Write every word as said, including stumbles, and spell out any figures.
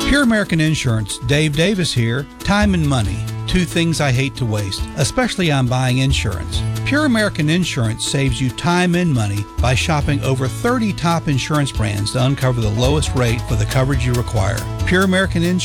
Pure American Insurance, Dave Davis here. Time and money, two things I hate to waste, especially on buying insurance. Pure American Insurance saves you time and money by shopping over thirty top insurance brands to uncover the lowest rate for the coverage you require. Pure American Insurance